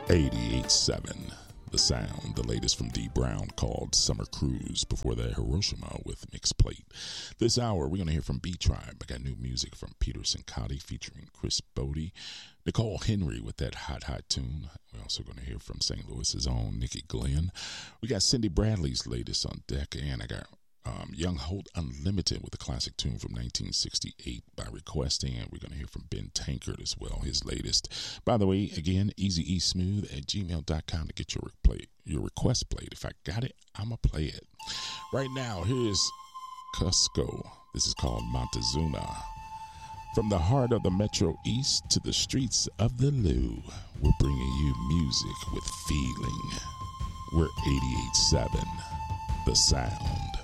88.7 The Sound, the latest from D Brown called Summer Cruise. Before that, Hiroshima with Mixed Plate. This hour, we're going to hear from B-Tribe. I got new music from Peter Sincotti featuring Chris Bodie. Nicole Henry with that hot, hot tune. We're also going to hear from St. Louis's own Nikki Glenn. We got Cindy Bradley's latest on deck, and I got Young Holt Unlimited with a classic tune from 1968 by requesting, and we're going to hear from Ben Tankard as well, his latest. By the way, again, easyeasmooth@gmail.com to get your request played. If I got it, I'm going to play it. Right now, here's Cusco. This is called Montezuma. From the heart of the Metro East to the streets of the Lou, we're bringing you music with feeling. We're 88.7 The Sound.